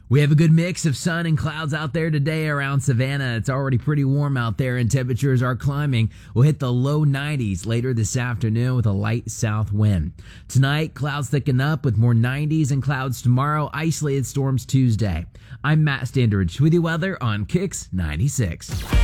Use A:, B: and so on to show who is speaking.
A: We have a good mix of sun and clouds out there today around Savannah. It's already pretty warm out there and temperatures are climbing. We'll hit the low 90s later this afternoon with a light south wind. Tonight, clouds thicken up with more 90s and clouds tomorrow, isolated storms Tuesday. I'm Matt Standridge with your weather on Kicks 96.